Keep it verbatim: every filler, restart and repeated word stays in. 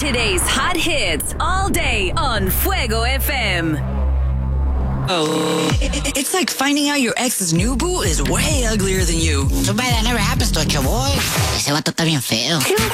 Today's hot hits all day on Fuego F M. Oh, it's like finding out your ex's new boo is way uglier than you. Too bad that never happens to a boy. Ese vato está bien feo.